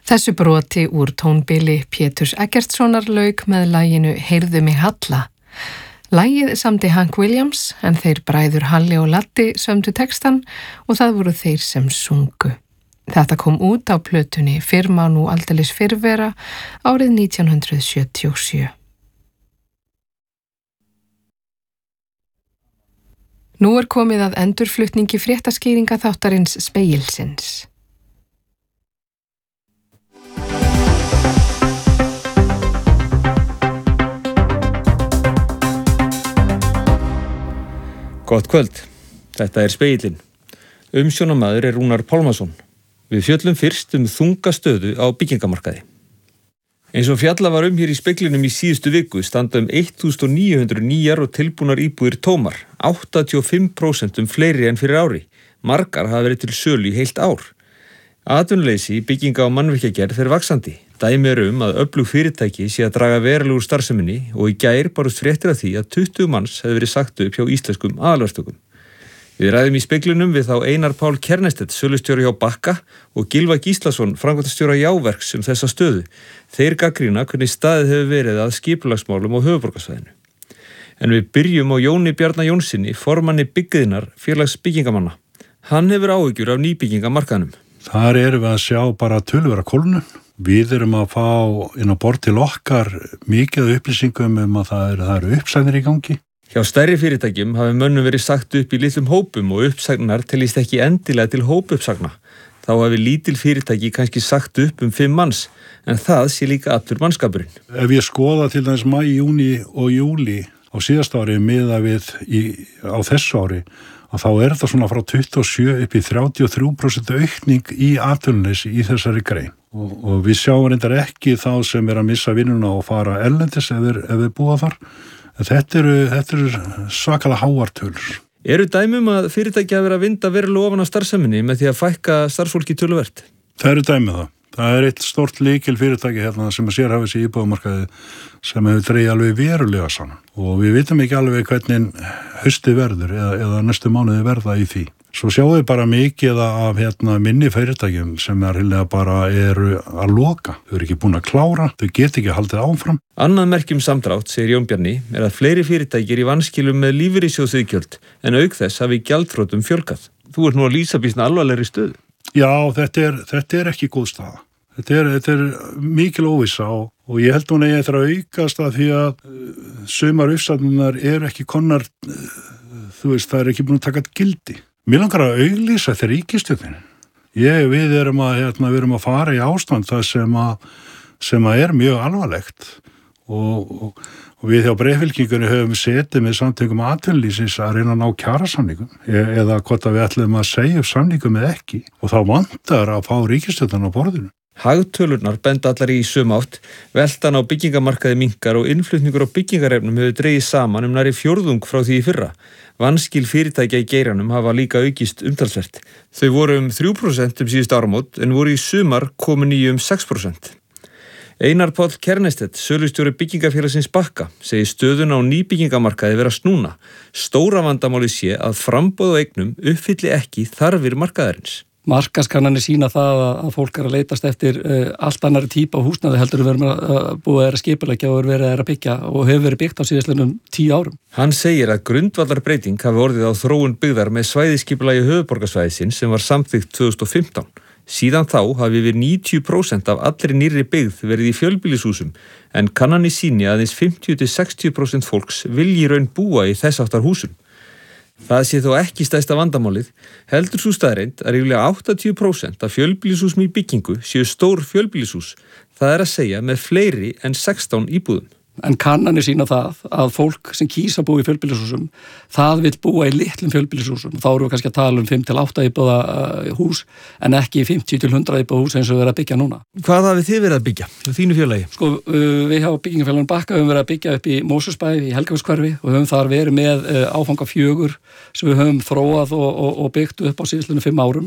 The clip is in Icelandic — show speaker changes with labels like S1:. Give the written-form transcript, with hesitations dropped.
S1: Þessu broti úr tónbili Péturs Eggertssonar lauk með laginu Heyrðu mig Halla. Lagið samdi Hank Williams en þeir bræður Halli og Latti sömdu textan og það voru þeir sem sungu. Þetta kom út á plötunni Fyrr má nú aldeilis fyrr vera árið 1977. Nú komið að endurflutningi fréttaskýringa þáttarins Spegilsins.
S2: Gott kvöld, þetta Spegillinn. Umsjónarmaður Rúnar Pálmason. Við fjöllum fyrst þunga stöðu á byggingamarkaði. Eins og fjalla var hér í Speglinum í síðustu viku standa 1900 nýjar og tilbúnar íbúðir tómar, 85% fleiri en fyrir ári. Margar hafa verið til sölu í heilt ár. Atvinnuleysi í bygginga- og mannvirkjagerð fer vaxandi. Dæmi að öflug fyrirtæki sé að draga verulega úr starfseminni og í gær barust fréttir af því að 20 manns hefði verið sagt upp hjá íslenskum aðalverktökum. Við ræðum í Speglinum við þá Einar Pál Kernestedt, sölustjóri hjá Bakka og Gylfa Gíslason, framkvæmdastjóra Jáverks þessa stöðu. Þeir gagnrýna hvernig staðið hefur verið að skipulagsmálum á höfuðborgarsvæðinu. En við byrjum á Jóni Bjarna Jónssoni, formanni Byggiðinnar, félags byggingamanna. Hann hefur áhyggjur af nýbyggingamarkaðnum.
S3: Þar við að sjá bara töluvera kólnun. Við að fá inn á borð til okkar mikið upplýsingum að það eru uppsagnir í gangi.
S2: Hjá stærri fyrirtækjum hafi mönnum verið sagt upp í litlum hópum og uppsagnar teljist ekki endilega til hópuppsagna. Þá hafi lítil fyrirtæki kannski sagt upp 5 manns, en það sé líka allur mannskapurinn.
S3: Ef ég skoða til dæmis maí, júní og júlí á síðasta ári miðað við á þessu ári, að þá þetta svona frá 27 upp í 33% aukning í atvinnuleysi í þessari grein. Og við sjáum reyndar ekki þá sem að missa vinnuna og fara erlendis ef þeir búa þar. Þetta eru svakalega háartölur.
S2: Eru dæmi að fyrirtæki hafa verið að vinda verulega ofan á starfseminni með því að fækka starfsfólki töluvert?
S3: Það eru dæmi það. Það eitt stórt lykil fyrirtæki sem að sérhæfa sig í íbúðamarkaði sem hefur dregið alveg verulega saman. Og við vitum ekki alveg hvernig haustið verður eða næstu mánuði verða í því. Svo sjáum við bara mikið af minni fyrirtækjum sem bara eru að loka. Þau eru ekki búin að klára, þau get ekki haldið áfram.
S2: Annað merkjum samdrátt, segir Jón Bjarni, að fleiri fyrirtækir í vanskilum með lífeyrissjóðsiðgjöld en auk þess hafi gjaldþrotum fjölgað. Þú nú að lýsa býsna alvarlegri stöðu.
S3: Já, þetta ekki góð staða. Þetta er mikil óvissa og ég held hún að aukast að því að sumar uppsagnar eru ekki komnar, það ekki búin að taka gildi. Mér langar að auglýsa þetta ríkisstjórnin. Við erum að fara í ástand það sem er mjög alvarlegt og við hjá Breiðfylkingunni höfum setið með samtökum atvinnulífsins að reyna að ná kjarasamningum eða hvort við ætlum að segja upp samningum eða ekki og þá vantar að fá ríkisstjórnin á borðinu.
S2: Hagtölurnar benda allar í sömu átt, veltan á byggingamarkaði minnkar og innflutningur á byggingarefnum hefur dregið saman nærri fjórðung frá því í fyrra. Vanskil fyrirtækja í geiranum hafa líka aukist umtalsvert. Þau voru 3% síðust áramót en voru í sumar komin í 6%. Einar Pál Kernestedt, sölustjóri byggingafélagsins Bakka, segir stöðuna á nýbyggingamarkaði vera snúna. Stóra vandamáli sé að framboð á eignum uppfylli ekki þarfir markaðarins.
S4: Markaðskannanir sýna það að fólk að leitast eftir allt annari típa húsnæði heldur við að búið að skipuleggja og verið að byggja og hefur verið byggt á síðastliðnum 10 árum.
S2: Hann segir að grundvallarbreyting hafi orðið á þróun byggðar með svæðisskipulagi höfuðborgarsvæðisins sem var samþykkt 2015. Síðan þá hafi yfir 90% af allri nýrri byggð verið í fjölbýlishúsum en kannanir sýni að aðeins 50-60% fólks vilji raun búa í þess áttar húsum. Það sé þó ekki stærsta vandamálið, heldur sú staðreynd að ríflega 80% af fjölbýlishúsum í byggingu séu stór fjölbýlishús, það að segja með fleiri en 16 íbúðum.
S4: En kannanir sýna það að fólk sem kýsa búa í fjölbýlishúsum, það vill búa í litlum fjölbýlishúsum. Þá erum við kannski að tala 5-8 íbúða hús en ekki 50-100 íbúða hús eins og við erum að byggja núna.
S2: Hvað hafið þið verið að byggja? Þínu félagi?
S4: Við hjá byggingafélaginu Bakka höfum verið að byggja upp í Mosfellsbæ í Helgafellshverfi og höfum þar verið með áfanga 4 sem við höfum þróað og byggt upp á síðastliðnum 5 árum.